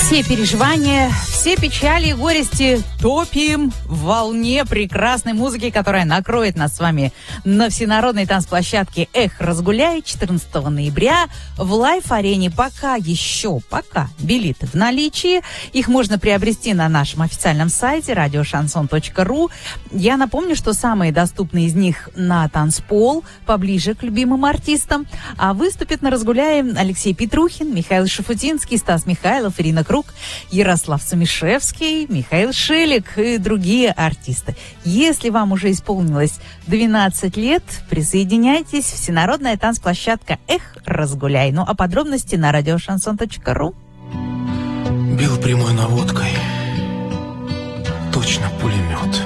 Все переживания, все печали и горести топим в волне прекрасной музыки, которая накроет нас с вами на всенародной танцплощадке «Эх, разгуляй» 14 ноября в лайв-арене. Пока билеты в наличии. Их можно приобрести на нашем официальном сайте radioshanson.ru. Я напомню, что самые доступные из них на танцпол, поближе к любимым артистам. А выступят на «Разгуляе» Алексей Петрухин, Михаил Шафутинский, Стас Михайлов, Ирина Круг, Ярослав Самишевский, Михаил Шелик и другие артисты. Если вам уже исполнилось 12 лет, присоединяйтесь. Всенародная танцплощадка «Эх, разгуляй». Ну а подробности на radioshanson.ru. Бил прямой наводкой. Точно пулемет.